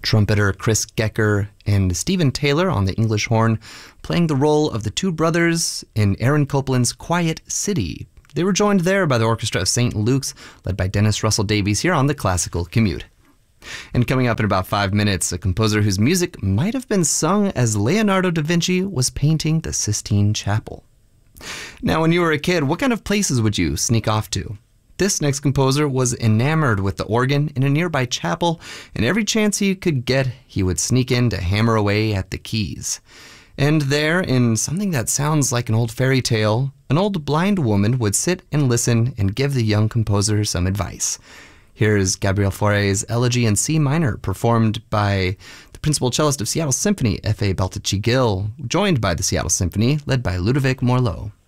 trumpeter Chris Gecker and Stephen Taylor on the English horn, playing the role of the two brothers in Aaron Copland's Quiet City. They were joined there by the Orchestra of St. Luke's, led by Dennis Russell Davies here on the Classical Commute. And coming up in about 5 minutes, a composer whose music might have been sung as Leonardo da Vinci was painting the Sistine Chapel. Now, when you were a kid, what kind of places would you sneak off to? This next composer was enamored with the organ in a nearby chapel, and every chance he could get, he would sneak in to hammer away at the keys. And there, in something that sounds like an old fairy tale, an old blind woman would sit and listen and give the young composer some advice. Here's Gabriel Fauré's Elegy in C minor, performed by the principal cellist of Seattle Symphony, F.A. Baltacci-Gill, joined by the Seattle Symphony, led by Ludovic Morlot.